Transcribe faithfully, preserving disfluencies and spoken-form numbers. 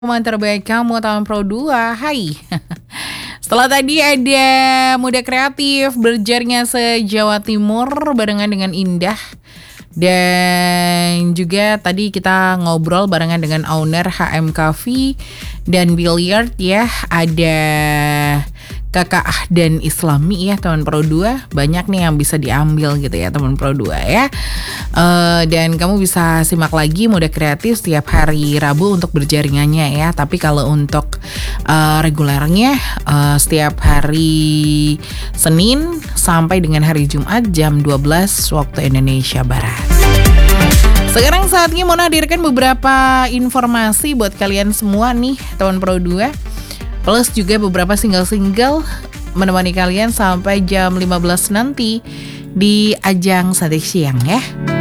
Teman terbaik kamu tahun Pro dua, hai. Setelah tadi ada Muda Kreatif berjarnya se-Jawa Timur barengan dengan Indah. Dan juga tadi kita ngobrol barengan dengan owner H M Coffee dan Billiard ya. Ada Kakak Ahdan Islami ya teman Pro dua. Banyak nih yang bisa diambil gitu ya teman Pro dua ya. Uh, dan kamu bisa simak lagi Muda Kreatif setiap hari Rabu untuk berjaringannya ya. Tapi kalau untuk uh, regulernya uh, setiap hari Senin sampai dengan hari Jumat jam dua belas waktu Indonesia Barat. Sekarang saatnya mau hadirkan beberapa informasi buat kalian semua nih teman Pro dua. Plus juga beberapa single-single menemani kalian sampai jam lima belas nanti di ajang Sate Siang ya.